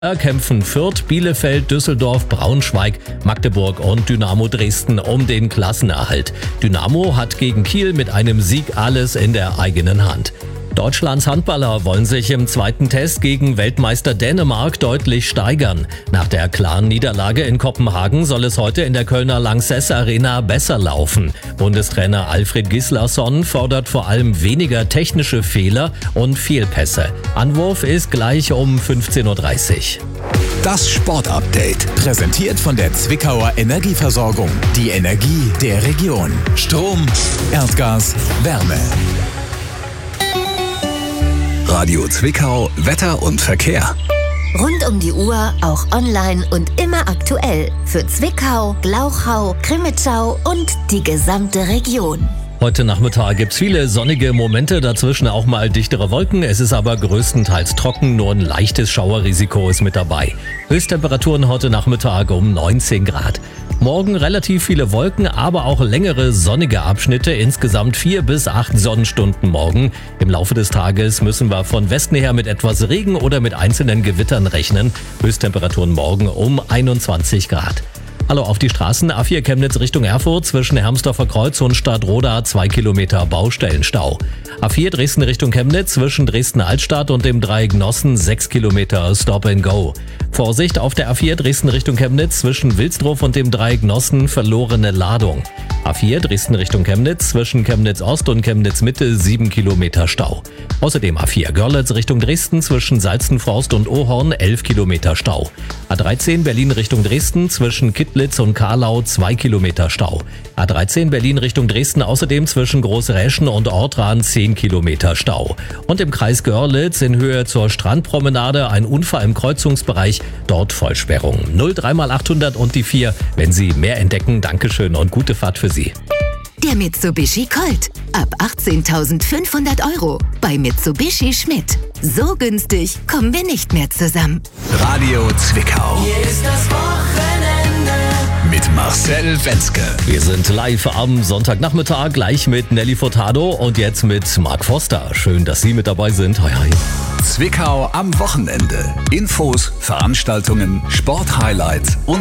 Kämpfen Fürth, Bielefeld, Düsseldorf, Braunschweig, Magdeburg und Dynamo Dresden um den Klassenerhalt. Dynamo hat gegen Kiel mit einem Sieg alles in der eigenen Hand. Deutschlands Handballer wollen sich im zweiten Test gegen Weltmeister Dänemark deutlich steigern. Nach der klaren Niederlage in Kopenhagen soll es heute in der Kölner Lanxess Arena besser laufen. Bundestrainer Alfred Gislason fordert vor allem weniger technische Fehler und Fehlpässe. Anwurf ist gleich um 15:30 Uhr. Das Sportupdate, präsentiert von der Zwickauer Energieversorgung. Die Energie der Region. Strom, Erdgas, Wärme. Radio Zwickau, Wetter und Verkehr. Rund um die Uhr, auch online und immer aktuell. Für Zwickau, Glauchau, Crimmitschau und die gesamte Region. Heute Nachmittag gibt's viele sonnige Momente, dazwischen auch mal dichtere Wolken. Es ist aber größtenteils trocken, nur ein leichtes Schauerrisiko ist mit dabei. Höchsttemperaturen heute Nachmittag um 19 Grad. Morgen relativ viele Wolken, aber auch längere sonnige Abschnitte, insgesamt 4 bis 8 Sonnenstunden morgen. Im Laufe des Tages müssen wir von Westen her mit etwas Regen oder mit einzelnen Gewittern rechnen. Höchsttemperaturen morgen um 21 Grad. Hallo auf die Straßen. A4 Chemnitz Richtung Erfurt zwischen Hermsdorfer Kreuz und Stadtroda 2 Kilometer Baustellenstau. A4 Dresden Richtung Chemnitz zwischen Dresden-Altstadt und dem Dreieck Nossen 6 Kilometer Stop and Go. Vorsicht auf der A4 Dresden Richtung Chemnitz zwischen Wilsdruf und dem Dreieck Nossen verlorene Ladung. A4 Dresden Richtung Chemnitz zwischen Chemnitz Ost und Chemnitz Mitte 7 Kilometer Stau. Außerdem A4 Görlitz Richtung Dresden zwischen Salzenforst und Ohorn 11 Kilometer Stau. A13 Berlin Richtung Dresden zwischen Kittlitz und Karlau 2 Kilometer Stau. A13 Berlin Richtung Dresden außerdem zwischen Großräschen und Ortran 10 Kilometer Stau. Und im Kreis Görlitz in Höhe zur Strandpromenade ein Unfall im Kreuzungsbereich, dort Vollsperrung. 03 mal 800 und die 4, wenn Sie mehr entdecken. Dankeschön und gute Fahrt für Sie. Der Mitsubishi Colt. Ab 18.500 € bei Mitsubishi Schmidt. So günstig kommen wir nicht mehr zusammen. Radio Zwickau. Hier ist das Wochenende. Mit Marcel Wenzke. Wir sind live am Sonntagnachmittag, gleich mit Nelly Furtado und jetzt mit Mark Forster. Schön, dass Sie mit dabei sind. Hoi, hoi. Zwickau am Wochenende. Infos, Veranstaltungen, Sporthighlights und